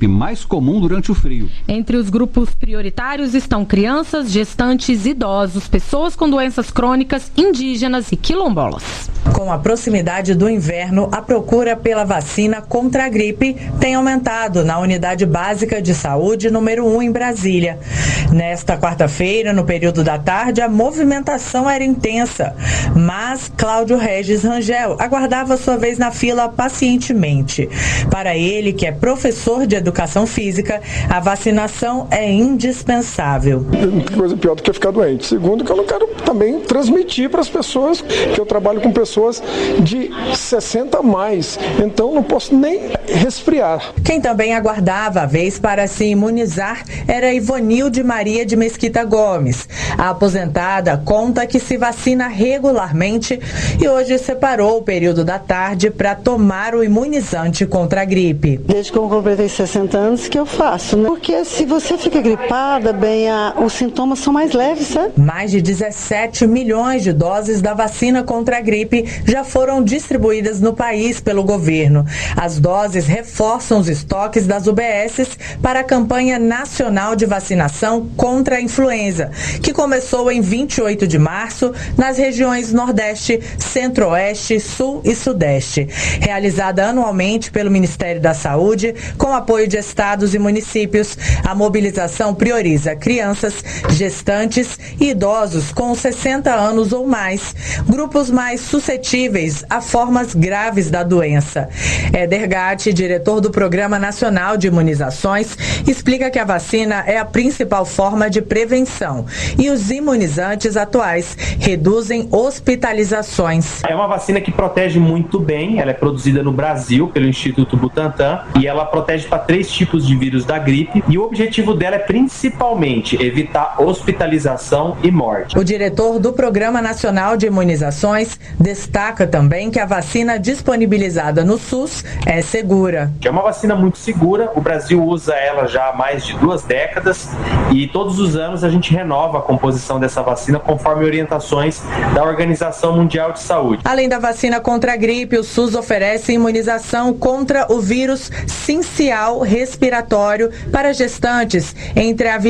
gripe mais comum durante o frio. Entre os grupos prioritários estão crianças, gestantes, idosos, pessoas com doenças crônicas, indígenas e quilombolas. Com a proximidade do inverno, a procura pela vacina contra a gripe tem aumentado na Unidade Básica de Saúde número 1 em Brasília. Nesta quarta-feira, no período da tarde, a movimentação era intensa, mas Cláudio Regis Rangel aguardava sua vez na fila pacientemente. Para ele, que é professor de educação física, a vacinação é indispensável. Não tem coisa pior do que ficar doente. Segundo, que eu não quero também transmitir para as pessoas, que eu trabalho com pessoas de 60 a mais, então não posso nem resfriar. Quem também aguardava a vez para se imunizar era Ivonilde Maria de Mesquita Gomes. A aposentada conta que se vacina regularmente e hoje separou o período da tarde para tomar o imunizante contra a gripe. Desde que eu completei 60 anos que eu faço, né? Porque se você fica gripada, os sintomas são mais leves, sabe? Mais de 17 milhões de doses da vacina contra a gripe já foram distribuídas no país pelo governo. As doses reforçam os estoques das UBSs para a campanha nacional de vacinação contra a influenza, que começou em 28 de março nas regiões Nordeste, Centro-Oeste, Sul e Sudeste. Realizada anualmente pelo Ministério da Saúde, com apoio de estados e municípios, a mobilização prioriza crianças, gestantes e idosos com 60 anos ou mais, grupos mais suscetíveis a formas graves da doença. Éder Gatti, diretor do Programa Nacional de Imunizações, explica que a vacina é a principal forma de prevenção e os imunizantes atuais reduzem hospitalizações. É uma vacina que protege muito bem, ela é produzida no Brasil pelo Instituto Butantan e ela protege para 3 tipos de vírus da gripe e o objetivo dela é principalmente evitar hospitalização e morte. O diretor do Programa Nacional de Imunizações destaca também que a vacina disponibilizada no SUS é segura. É uma vacina muito segura, o Brasil usa ela já há mais de 2 décadas e todos os anos a gente renova a composição dessa vacina conforme orientações da Organização Mundial de Saúde. Além da vacina contra a gripe, o SUS oferece imunização contra o vírus sincial respiratório para gestantes entre a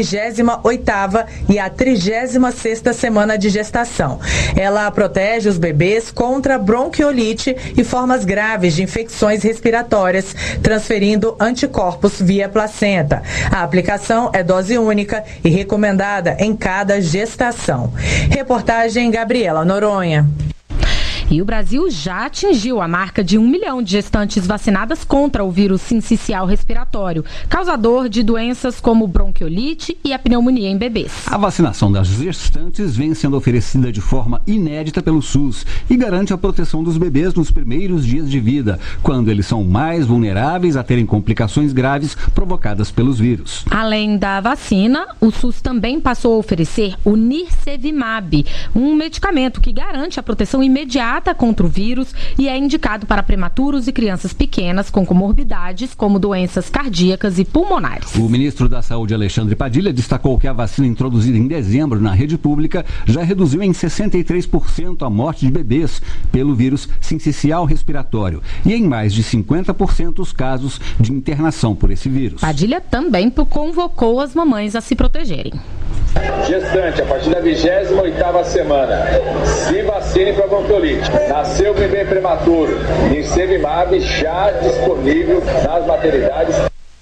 28ª e a 36ª semana de gestação. Ela protege os bebês contra bronquiolite e formas graves de infecções respiratórias, transferindo anticorpos via placenta. A aplicação é dose única e recomendada em cada gestação. Reportagem Gabriela Noronha. E o Brasil já atingiu a marca de 1 milhão de gestantes vacinadas contra o vírus sincicial respiratório, causador de doenças como bronquiolite e a pneumonia em bebês. A vacinação das gestantes vem sendo oferecida de forma inédita pelo SUS e garante a proteção dos bebês nos primeiros dias de vida, quando eles são mais vulneráveis a terem complicações graves provocadas pelos vírus. Além da vacina, o SUS também passou a oferecer o Nirsevimab, um medicamento que garante a proteção imediata contra o vírus e é indicado para prematuros e crianças pequenas com comorbidades como doenças cardíacas e pulmonares. O ministro da Saúde, Alexandre Padilha, destacou que a vacina introduzida em dezembro na rede pública já reduziu em 63% a morte de bebês pelo vírus sincicial respiratório e em mais de 50% os casos de internação por esse vírus. Padilha também convocou as mamães a se protegerem. Gestante, a partir da 28ª semana, se vacine para bronquiolite. Nasceu bebê prematuro, Nirsevimab já disponível nas maternidades.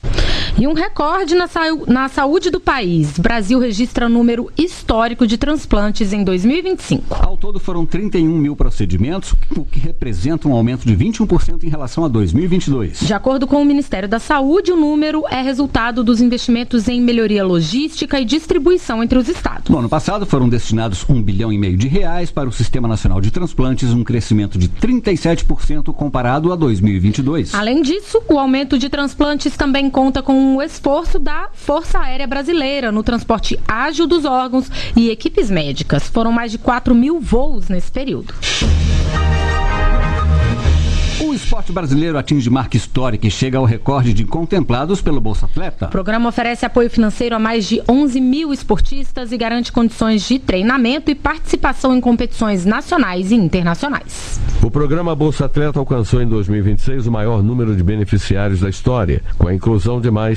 E um recorde na saúde do país. O Brasil registra número histórico de transplantes em 2025. Ao todo foram 31 mil procedimentos, o que representa um aumento de 21% em relação a 2022. De acordo com o Ministério da Saúde, o número é resultado dos investimentos em melhoria logística e distribuição entre os estados. No ano passado foram destinados R$1,5 bilhão para o Sistema Nacional de Transplantes, um crescimento de 37% comparado a 2022. Além disso, o aumento de transplantes também conta com o esforço da Força Aérea Brasileira no transporte ágil dos órgãos e equipes médicas. Foram mais de 4 mil voos nesse período. O esporte brasileiro atinge marca histórica e chega ao recorde de contemplados pelo Bolsa Atleta. O programa oferece apoio financeiro a mais de 11 mil esportistas e garante condições de treinamento e participação em competições nacionais e internacionais. O programa Bolsa Atleta alcançou em 2026 o maior número de beneficiários da história, com a inclusão de mais